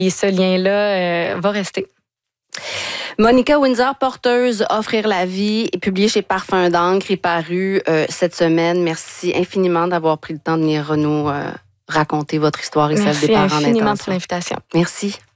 Et ce lien-là va rester. Monica Windsor, porteuse Offrir la vie, est publiée chez Parfums d'encre, est parue cette semaine. Merci infiniment d'avoir pris le temps de venir nous raconter votre histoire et celle des parents d'intention. Merci infiniment pour l'invitation. Merci.